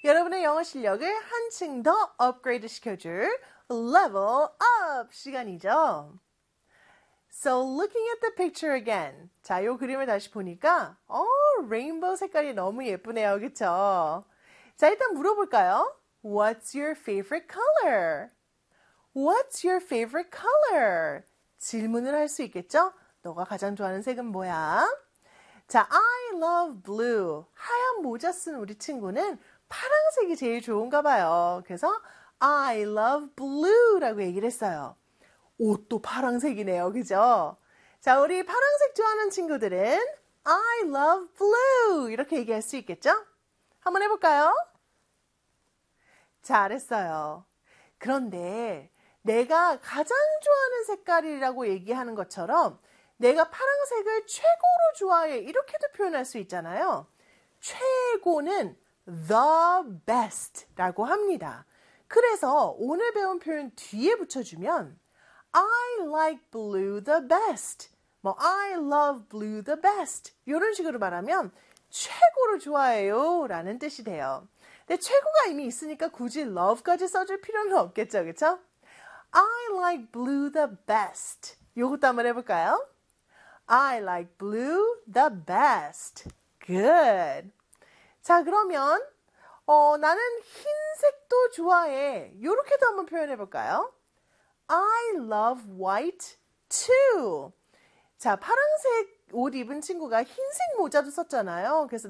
여러분의 영어 실력을 한층 더 업그레이드 시켜줄 Level Up 시간이죠. So looking at the picture again. 자, 이 그림을 다시 보니까 레인보우 색깔이 너무 예쁘네요. 그쵸? 자, 일단 물어볼까요? What's your favorite color? What's your favorite color? 질문을 할 수 있겠죠? 너가 가장 좋아하는 색은 뭐야? 자, I love blue. 하얀 모자 쓴 우리 친구는 파란색이 제일 좋은가 봐요. 그래서 I love blue라고 얘기를 했어요. 옷도 파란색이네요. 그죠? 자, 우리 파란색 좋아하는 친구들은 I love blue 이렇게 얘기할 수 있겠죠? 한번 해볼까요? 잘했어요. 그런데 내가 가장 좋아하는 색깔이라고 얘기하는 것처럼 내가 파란색을 최고로 좋아해 이렇게도 표현할 수 있잖아요. 최고는 the best 라고 합니다. 그래서 오늘 배운 표현 뒤에 붙여주면 I like blue the best. I love blue the best. 이런 식으로 말하면 최고로 좋아해요 라는 뜻이 돼요. 근데 최고가 이미 있으니까 굳이 love까지 써줄 필요는 없겠죠. 그쵸? I like blue the best. 이것도 한번 해볼까요? I like blue the best. Good. 자, 그러면 나는 흰색도 좋아해. 이렇게도 한번 표현해볼까요? I love white too. 자, 파란색 옷 입은 친구가 흰색 모자도 썼잖아요. 그래서